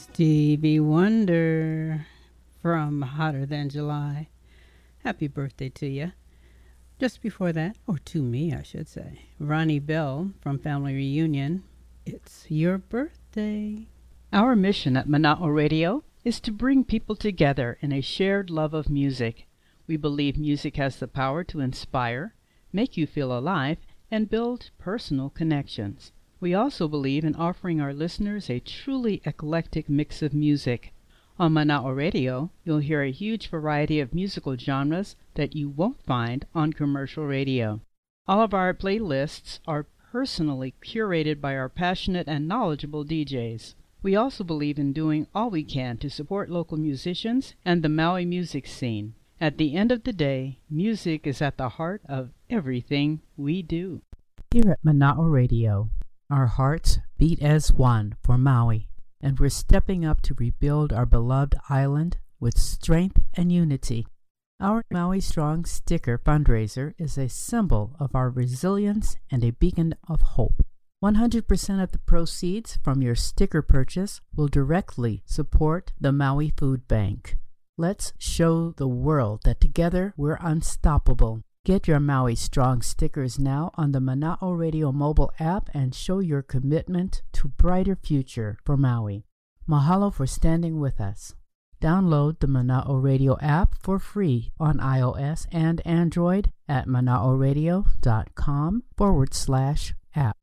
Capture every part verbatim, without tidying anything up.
Stevie Wonder from Hotter Than July. Happy birthday to you. Just before that, or to me, I should say, Ronnie Bell from Family Reunion. It's your birthday. Our mission at Mana'o Radio is to bring people together in a shared love of music. We believe music has the power to inspire, make you feel alive, and build personal connections. We also believe in offering our listeners a truly eclectic mix of music. On Mana'o Radio, you'll hear a huge variety of musical genres that you won't find on commercial radio. All of our playlists are personally curated by our passionate and knowledgeable D Js. We also believe in doing all we can to support local musicians and the Maui music scene. At the end of the day, music is at the heart of everything we do. Here at Mana'o Radio, our hearts beat as one for Maui, and we're stepping up to rebuild our beloved island with strength and unity. Our Maui Strong sticker fundraiser is a symbol of our resilience and a beacon of hope. one hundred percent of the proceeds from your sticker purchase will directly support the Maui Food Bank. Let's show the world that together we're unstoppable. Get your Maui Strong stickers now on the Mana'o Radio mobile app and show your commitment to brighter future for Maui. Mahalo for standing with us. Download the Mana'o Radio app for free on iOS and Android at manaoradio.com forward slash app.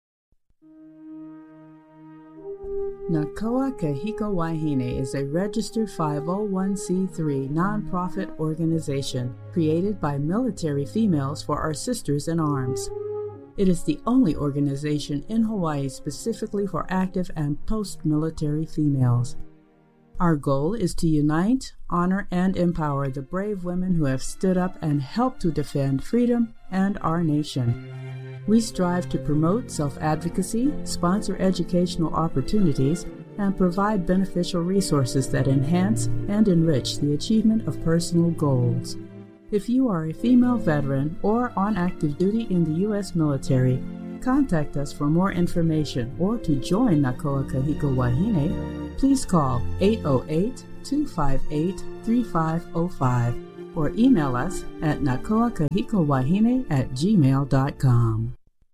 Nakoa Kahiko Wahine is a registered five oh one c three nonprofit organization created by military females for our sisters in arms. It is the only organization in Hawaii specifically for active and post-military females. Our goal is to unite, honor, and empower the brave women who have stood up and helped to defend freedom and our nation. We strive to promote self-advocacy, sponsor educational opportunities, and provide beneficial resources that enhance and enrich the achievement of personal goals. If you are a female veteran or on active duty in the U S military, contact us for more information or to join Nakoa Kahiko Wahine. Please call eight oh eight, two five eight, three five oh five or email us at nakoakahikowahine at gmail dot com.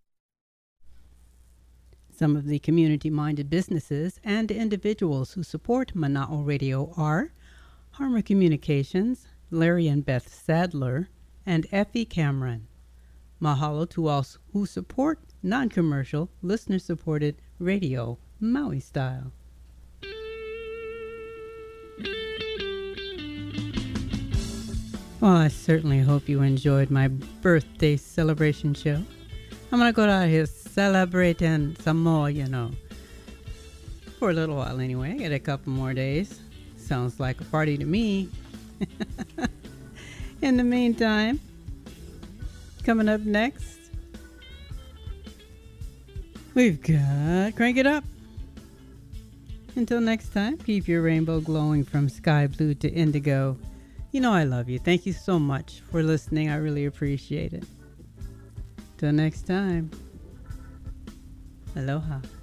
Some of the community-minded businesses and individuals who support Mana'o Radio are Harmer Communications, Larry and Beth Sadler, and Effie Cameron. Mahalo to all who support non-commercial, listener-supported radio, Maui style. Well, I certainly hope you enjoyed my birthday celebration show. I'm going to go out here celebrating some more, you know. For a little while anyway. I got a couple more days. Sounds like a party to me. In the meantime, coming up next, we've got Crank It Up. Until next time, keep your rainbow glowing from sky blue to indigo. You know I love you. Thank you so much for listening. I really appreciate it. Till next time, aloha.